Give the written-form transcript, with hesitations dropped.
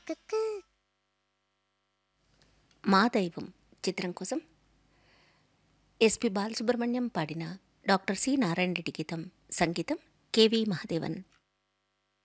మా దైవం చిత్రం కోసం ఎస్పి బాలసుబ్రహ్మణ్యం పాడిన డాక్టర్ సి నారాయణ రెడ్డి గీతం, సంగీతం కెవి మహాదేవన్.